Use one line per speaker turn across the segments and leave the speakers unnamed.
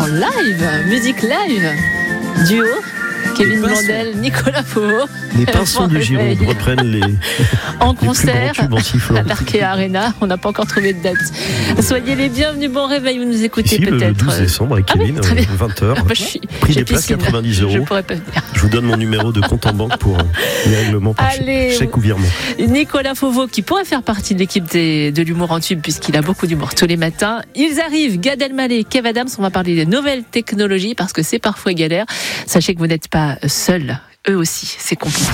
en live, musique live, duo. Kevin Blondel, Nicolas Fauveau.
Les pinsons de Gironde reprennent les
en concert
en sifflant.
à l'Arkea Arena. On n'a pas encore trouvé de date. Soyez les bienvenus. Bon réveil, vous nous écoutez peut-être.
Le 12 décembre avec Kevin, 20h. Prix des places, 90 €.
Je pourrais pas venir.
Je vous donne mon numéro de compte en banque pour les règlements par chèque ou virement.
Nicolas Fauveau, qui pourrait faire partie de l'équipe de l'humour en tube, puisqu'il a beaucoup d'humour tous les matins. Ils arrivent, Gad Elmaleh, Kev Adams. On va parler des nouvelles technologies parce que c'est parfois galère. Sachez que vous n'êtes pas seuls. Eux aussi, c'est compliqué.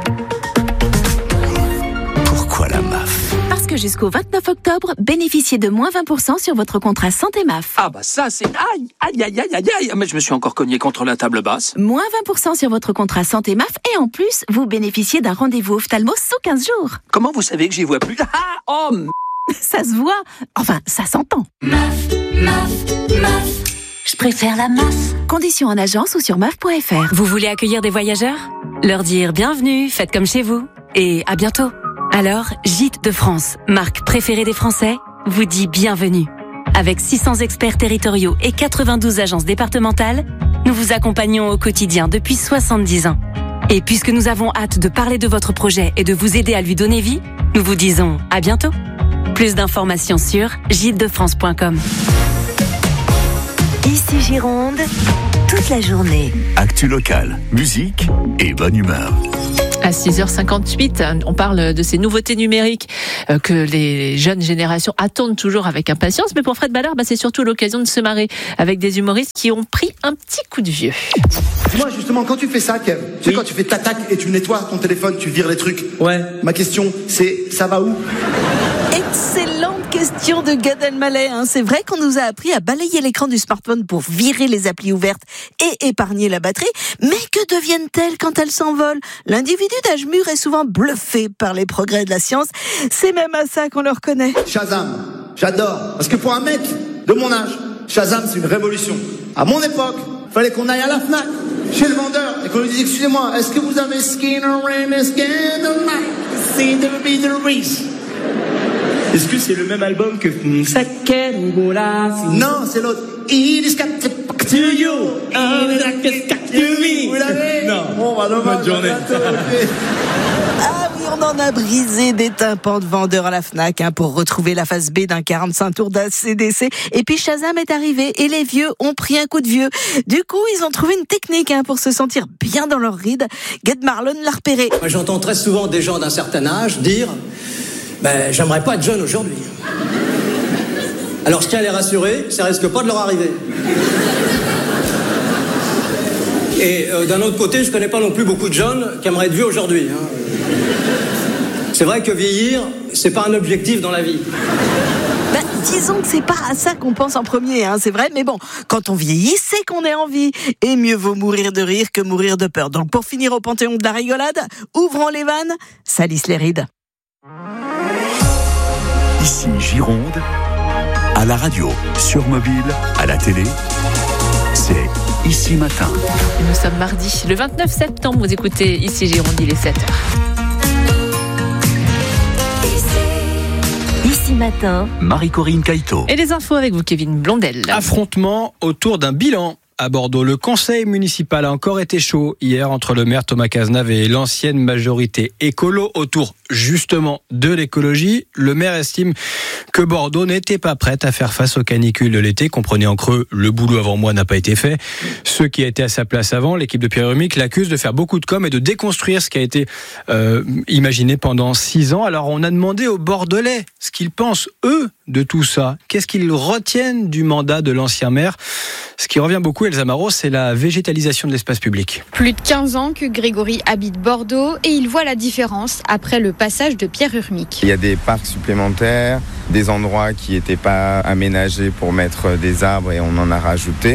Pourquoi la MAF ?
Parce que jusqu'au 29 octobre, bénéficiez de moins 20% sur votre contrat santé MAF.
Ah bah ça c'est... Aïe. Mais je me suis encore cogné contre la table basse.
Moins 20% sur votre contrat santé MAF et en plus, vous bénéficiez d'un rendez-vous ophtalmo sous 15 jours.
Comment vous savez que j'y vois plus ?
Ça se voit. Enfin, ça s'entend.
MAF. Je préfère la MAF.
Conditions en agence ou sur maf.fr.
Vous voulez accueillir des voyageurs ? Leur dire bienvenue, faites comme chez vous. Et à bientôt. Alors, Gîtes de France, marque préférée des Français, vous dit bienvenue. Avec 600 experts territoriaux et 92 agences départementales, nous vous accompagnons au quotidien depuis 70 ans. Et puisque nous avons hâte de parler de votre projet et de vous aider à lui donner vie, nous vous disons à bientôt. Plus d'informations sur gîtesdefrance.com.
Ici Gironde, toute la journée.
Actu locale, musique et bonne humeur.
À 6h58, on parle de ces nouveautés numériques que les jeunes générations attendent toujours avec impatience. Mais pour Fred Ballard, c'est surtout l'occasion de se marrer avec des humoristes qui ont pris un petit coup de vieux.
Dis-moi justement, quand tu fais ça, Kev, tu sais quand tu fais tac et tu nettoies ton téléphone, tu vires les trucs.
Ouais.
Ma question, c'est ça va où ?
Excellente question de Gad Elmaleh. C'est vrai qu'on nous a appris à balayer l'écran du smartphone pour virer les applis ouvertes et épargner la batterie. Mais que deviennent-elles quand elles s'envolent ? L'individu d'âge mûr est souvent bluffé par les progrès de la science. C'est même à ça qu'on le reconnaît.
Shazam, j'adore. Parce que pour un mec de mon âge, Shazam, c'est une révolution. À mon époque, fallait qu'on aille à la Fnac, chez le vendeur, et qu'on lui dise, excusez-moi, est-ce que vous avez Skinner Rain, Skinner See the beat the race.
Est-ce que c'est le même album que
Non, c'est l'autre. It is got to you. Vous l'avez ?
Non.
Bon,
bonne journée.
Ah oui, on en a brisé des tympans de vendeurs à la Fnac pour retrouver la face B d'un 45 tours d'ACDC. Et puis Shazam est arrivé et les vieux ont pris un coup de vieux. Du coup, ils ont trouvé une technique pour se sentir bien dans leur ride. Gad Marlon l'a repéré.
Moi, j'entends très souvent des gens d'un certain âge dire j'aimerais pas être jeune aujourd'hui. Alors je tiens à les rassurer, ça risque pas de leur arriver. Et d'un autre côté, je connais pas non plus beaucoup de jeunes qui aimeraient être vieux aujourd'hui. C'est vrai que vieillir, c'est pas un objectif dans la vie.
Disons que c'est pas à ça qu'on pense en premier, c'est vrai, mais bon, quand on vieillit, c'est qu'on est en vie. Et mieux vaut mourir de rire que mourir de peur. Donc pour finir au panthéon de la rigolade, ouvrons les vannes, salissent les rides.
Ici Gironde, à la radio, sur mobile, à la télé, c'est Ici Matin.
Et nous sommes mardi, le 29 septembre, vous écoutez Ici Gironde, il est 7h.
Ici Matin,
Marie-Corinne Caïto.
Et les infos avec vous, Kevin Blondel.
Affrontement autour d'un bilan. À Bordeaux, le conseil municipal a encore été chaud hier entre le maire Thomas Cazenave et l'ancienne majorité écolo autour justement de l'écologie. Le maire estime que Bordeaux n'était pas prête à faire face aux canicules de l'été. Comprenez en creux, le boulot avant moi n'a pas été fait. Ceux qui étaient à sa place avant, l'équipe de Pierre Urmic, l'accusent de faire beaucoup de com' et de déconstruire ce qui a été imaginé pendant 6 ans. Alors on a demandé aux Bordelais ce qu'ils pensent, eux, de tout ça. Qu'est-ce qu'ils retiennent du mandat de l'ancien maire ? Ce qui revient beaucoup, Elsa Marot, c'est la végétalisation de l'espace public.
Plus de 15 ans que Grégory habite Bordeaux et il voit la différence après le passage de Pierre Urmic.
Il y a des parcs supplémentaires, des endroits qui n'étaient pas aménagés pour mettre des arbres et on en a rajouté.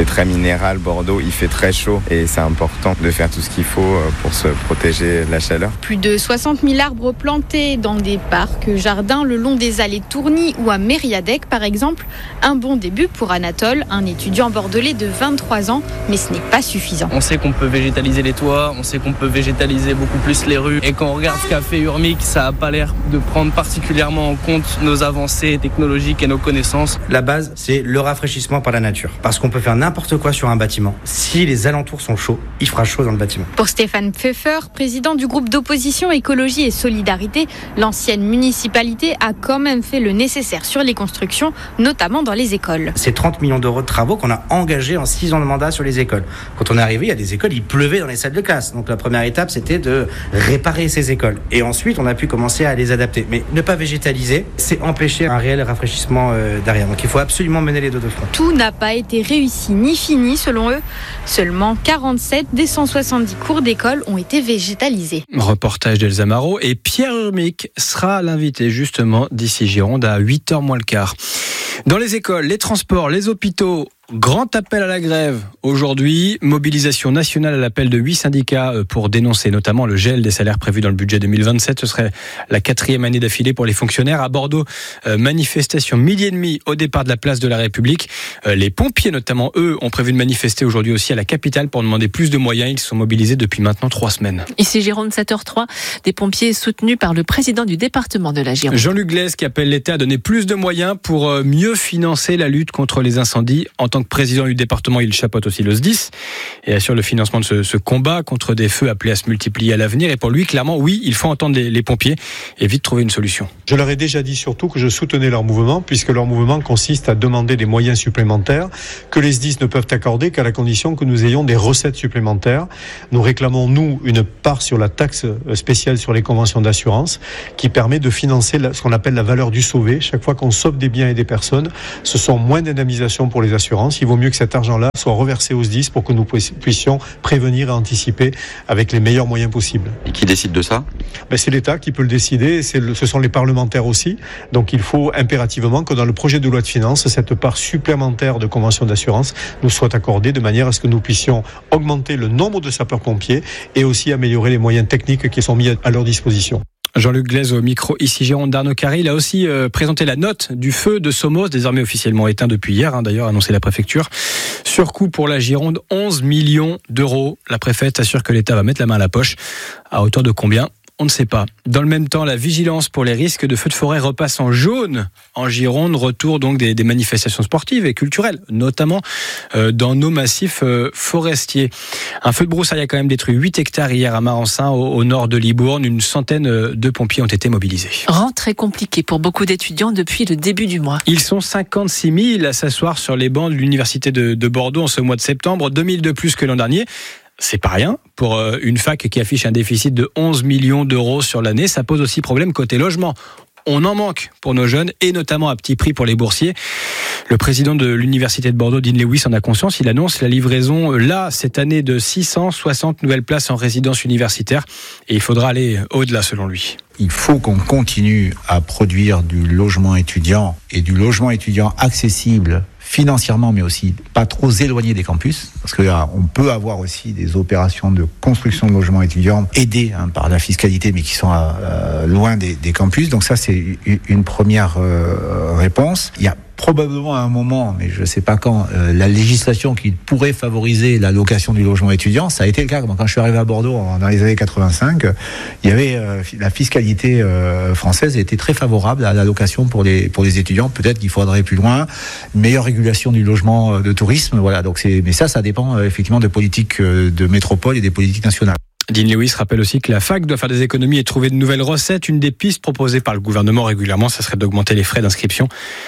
C'est très minéral, Bordeaux, il fait très chaud et c'est important de faire tout ce qu'il faut pour se protéger de la chaleur.
Plus de 60 000 arbres plantés dans des parcs, jardins le long des allées Tourny ou à Mériadec par exemple. Un bon début pour Anatole, un étudiant bordelais de 23 ans, mais ce n'est pas suffisant.
On sait qu'on peut végétaliser les toits, on sait qu'on peut végétaliser beaucoup plus les rues. Et quand on regarde ce qu'a fait Urmic, ça n'a pas l'air de prendre particulièrement en compte nos avancées technologiques et nos connaissances.
La base, c'est le rafraîchissement par la nature. Parce qu'on peut faire n'importe quoi sur un bâtiment. Si les alentours sont chauds, il fera chaud dans le bâtiment.
Pour Stéphane Pfeffer, président du groupe d'opposition Écologie et Solidarité, l'ancienne municipalité a quand même fait le nécessaire sur les constructions, notamment dans les écoles.
C'est 30 millions d'euros de travaux qu'on a engagés en 6 ans de mandat sur les écoles. Quand on est arrivé, il y a des écoles, il pleuvait dans les salles de classe. Donc la première étape, c'était de réparer ces écoles. Et ensuite, on a pu commencer à les adapter. Mais ne pas végétaliser, c'est empêcher un réel rafraîchissement derrière. Donc il faut absolument mener les deux de front.
Tout n'a pas été réussi ni fini selon eux. Seulement 47 des 170 cours d'école ont été végétalisés.
Reportage d'Elsa Marot et Pierre Urmic sera l'invité justement d'ici Gironde à 8h moins le quart. Dans les écoles, les transports, les hôpitaux, grand appel à la grève. Aujourd'hui, mobilisation nationale à l'appel de 8 syndicats pour dénoncer notamment le gel des salaires prévus dans le budget 2027. Ce serait la 4e année d'affilée pour les fonctionnaires. À Bordeaux, manifestation 12h30 au départ de la place de la République. Les pompiers notamment, eux, ont prévu de manifester aujourd'hui aussi à la capitale pour demander plus de moyens. Ils sont mobilisés depuis maintenant 3 semaines.
Ici Gironde, 7h03, des pompiers soutenus par le président du département de la Gironde.
Jean-Luc Glaise qui appelle l'État à donner plus de moyens pour mieux financer la lutte contre les incendies. En tant que président du département, il chapeaute aussi le SDIS et assure le financement de ce combat contre des feux appelés à se multiplier à l'avenir. Et pour lui, clairement, oui, il faut entendre les pompiers et vite trouver une solution.
Je leur ai déjà dit surtout que je soutenais leur mouvement, puisque leur mouvement consiste à demander des moyens supplémentaires que les SDIS ne peuvent accorder qu'à la condition que nous ayons des recettes supplémentaires. Nous réclamons, nous, une part sur la taxe spéciale sur les conventions d'assurance qui permet de financer ce qu'on appelle la valeur du sauvé. Chaque fois qu'on sauve des biens et des personnes, ce sont moins d'indemnisation pour les assurances. Il vaut mieux que cet argent-là soit reversé aux SDIS pour que nous puissions prévenir et anticiper avec les meilleurs moyens possibles.
Et qui décide de ça ?
C'est l'État qui peut le décider, ce sont les parlementaires aussi. Donc il faut impérativement que dans le projet de loi de finances, cette part supplémentaire de convention d'assurance nous soit accordée de manière à ce que nous puissions augmenter le nombre de sapeurs-pompiers et aussi améliorer les moyens techniques qui sont mis à leur disposition.
Jean-Luc Glaise au micro ici Gironde d'Arnaud Carré. Il a aussi présenté la note du feu de Somos, désormais officiellement éteint depuis hier, d'ailleurs annoncé la préfecture. Surcoût pour la Gironde, 11 millions d'euros. La préfète assure que l'État va mettre la main à la poche. À hauteur de combien ? On ne sait pas. Dans le même temps, la vigilance pour les risques de feux de forêt repasse en jaune en Gironde. Retour donc des manifestations sportives et culturelles, notamment dans nos massifs forestiers. Un feu de broussailles a quand même détruit 8 hectares hier à Marensin, au nord de Libourne. Une centaine de pompiers ont été mobilisés.
Rentrée compliquée pour beaucoup d'étudiants depuis le début du mois.
Ils sont 56 000 à s'asseoir sur les bancs de l'université de Bordeaux en ce mois de septembre, 2 000 de plus que l'an dernier. C'est pas rien pour une fac qui affiche un déficit de 11 millions d'euros sur l'année. Ça pose aussi problème côté logement. On en manque pour nos jeunes et notamment à petit prix pour les boursiers. Le président de l'université de Bordeaux, Dean Lewis, en a conscience. Il annonce la livraison cette année de 660 nouvelles places en résidence universitaire. Et il faudra aller au-delà selon lui.
Il faut qu'on continue à produire du logement étudiant et du logement étudiant accessible financièrement, mais aussi pas trop éloigné des campus, parce que on peut avoir aussi des opérations de construction de logements étudiants aidées par la fiscalité, mais qui sont loin des campus. Donc ça, c'est une première réponse. Il y a probablement à un moment, mais je ne sais pas quand, la législation qui pourrait favoriser la location du logement étudiant. Ça a été le cas. Quand je suis arrivé à Bordeaux dans les années 85, il y avait la fiscalité française était très favorable à la location pour les étudiants. Peut-être qu'il faudrait aller plus loin. Meilleure régulation du logement de tourisme. Voilà. Donc mais ça dépend effectivement de politiques de métropole et des politiques nationales.
Dean Lewis rappelle aussi que la fac doit faire des économies et trouver de nouvelles recettes. Une des pistes proposées par le gouvernement régulièrement, ça serait d'augmenter les frais d'inscription.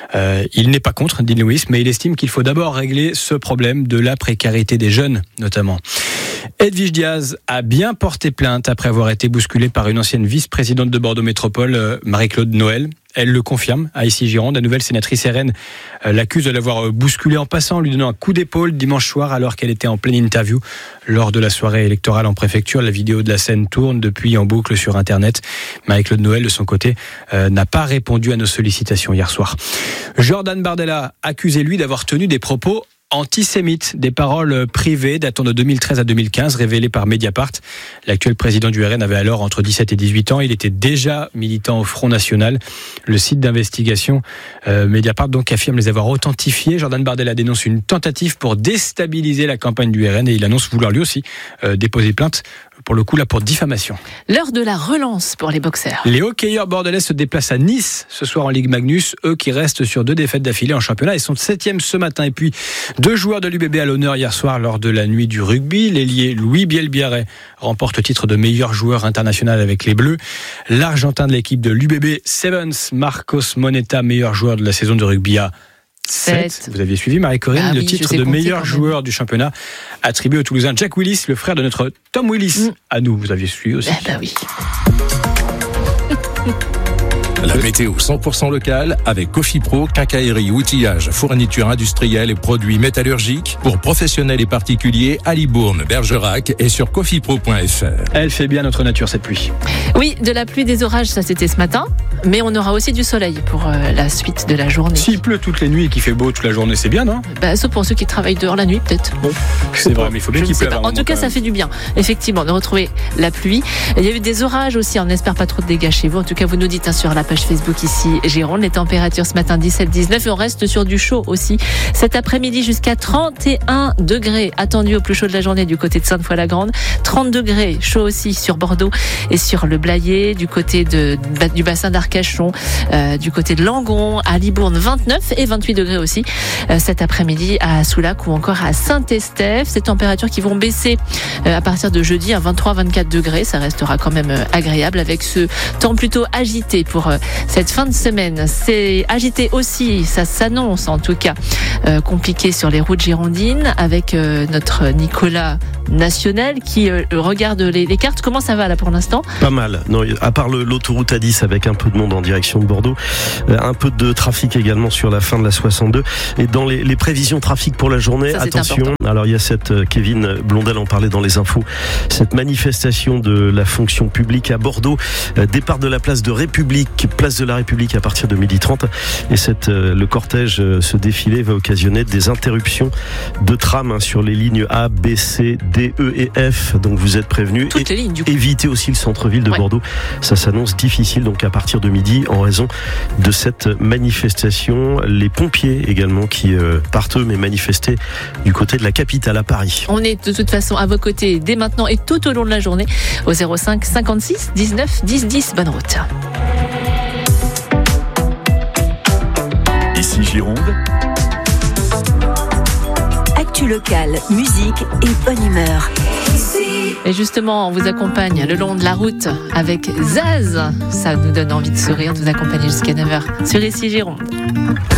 Il n'est pas contre, Dean Lewis, mais il estime qu'il faut d'abord régler ce problème de la précarité des jeunes, notamment. Edwige Diaz a bien porté plainte après avoir été bousculée par une ancienne vice-présidente de Bordeaux Métropole, Marie-Claude Noël. Elle le confirme à ici Gironde. La nouvelle sénatrice RN l'accuse de l'avoir bousculée en passant, en lui donnant un coup d'épaule dimanche soir alors qu'elle était en pleine interview lors de la soirée électorale en préfecture. La vidéo de la scène tourne depuis en boucle sur Internet. Marie-Claude Noël, de son côté, n'a pas répondu à nos sollicitations hier soir. Jordan Bardella, accusé lui d'avoir tenu des propos antisémite. Des paroles privées datant de 2013 à 2015, révélées par Mediapart. L'actuel président du RN avait alors entre 17 et 18 ans. Il était déjà militant au Front National. Le site d'investigation Mediapart donc affirme les avoir authentifiés. Jordan Bardella dénonce une tentative pour déstabiliser la campagne du RN et il annonce vouloir lui aussi déposer plainte pour le coup là pour diffamation.
L'heure de la relance pour les boxeurs.
Les hockeyeurs bordelais se déplacent à Nice ce soir en Ligue Magnus, eux qui restent sur 2 défaites d'affilée en championnat et sont 7e ce matin. Et puis 2 joueurs de l'UBB à l'honneur hier soir lors de la nuit du rugby. L'ailier Louis Bielbiarré remporte le titre de meilleur joueur international avec les Bleus. L'Argentin de l'équipe de l'UBB Sevens, Marcos Moneta, meilleur joueur de la saison de rugby à 7. Vous aviez suivi Marie-Corinne, le titre de meilleur joueur du championnat attribué au Toulousain Jack Willis, le frère de notre Tom Willis. À nous, vous aviez suivi aussi.
Oui.
La météo 100% locale avec Cofipro, quincaillerie, outillage, fourniture industrielle et produits métallurgiques pour professionnels et particuliers à Libourne, Bergerac et sur cofipro.fr.
Elle fait bien notre nature cette pluie.
Oui, de la pluie, des orages, ça c'était ce matin, mais on aura aussi du soleil pour la suite de la journée.
S'il pleut toutes les nuits et qu'il fait beau toute la journée, c'est bien, non ?
Sauf pour ceux qui travaillent dehors la nuit, peut-être. Bon,
c'est vrai, mais il faut bien qu'il pleuve.
En tout cas, ça fait du bien, effectivement, de retrouver la pluie. Il y a eu des orages aussi, on n'espère pas trop de dégâts chez vous. En tout cas, vous nous dites sur la page Facebook ici Gironde. Les températures ce matin 17-19 et on reste sur du chaud aussi. Cet après-midi jusqu'à 31 degrés attendus au plus chaud de la journée du côté de Sainte-Foy-la-Grande. 30 degrés chaud aussi sur Bordeaux et sur le Blayais, du côté du bassin d'Arcachon, du côté de Langon, à Libourne 29 et 28 degrés aussi cet après-midi à Soulac ou encore à Saint-Estèphe. Ces températures qui vont baisser à partir de jeudi à 23-24 degrés. Ça restera quand même agréable avec ce temps plutôt agité pour cette fin de semaine. C'est agité aussi, ça s'annonce en tout cas compliqué sur les routes girondines avec notre Nicolas National qui regarde les cartes. Comment ça va là pour l'instant ?
Pas mal. Non, à part l'autoroute A10 avec un peu de monde en direction de Bordeaux, un peu de trafic également sur la fin de la 62. Et dans les prévisions trafic pour la journée, ça, attention. Alors il y a cette Kevin Blondel en parlait dans les infos, cette manifestation de la fonction publique à Bordeaux, départ de la place de la République à partir de 12h30 et le cortège, ce défilé va occasionner des interruptions de tram sur les lignes A, B, C, D, E et F. Donc vous êtes prévenus.
Toutes les lignes, du coup.
Évitez aussi le centre-ville de Bordeaux. Ça s'annonce difficile donc à partir de midi en raison de cette manifestation. Les pompiers également qui partent eux mais manifester du côté de la capitale à Paris.
On est de toute façon à vos côtés dès maintenant et tout au long de la journée au 05 56 19 10 10. Bonne route.
Ici Gironde.
Actu locale, musique et bonne humeur.
Et justement, on vous accompagne le long de la route avec Zaz. Ça nous donne envie de sourire, de vous accompagner jusqu'à 9h sur Ici Gironde.